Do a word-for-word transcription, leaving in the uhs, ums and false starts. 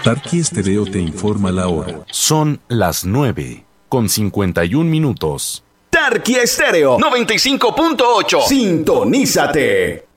Tarqui Estéreo te informa la hora. Son las nueve con cincuenta y un minutos. Tarqui Estéreo noventa y cinco punto ocho. Sintonízate.